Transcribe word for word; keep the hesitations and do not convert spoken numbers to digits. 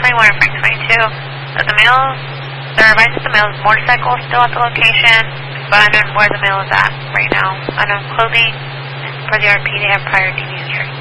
twenty-one and Frank twenty-two. That the male, they're advised that the male's motorcycle is still at the location, but unknown where the male is at right now. Unknown clothing, and for the R P, they have prior D V history.